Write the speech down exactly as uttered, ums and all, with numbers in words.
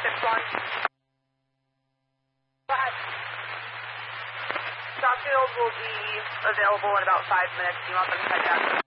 six one. Go ahead. Stockfield will be available in about five minutes. Do you want them to head back?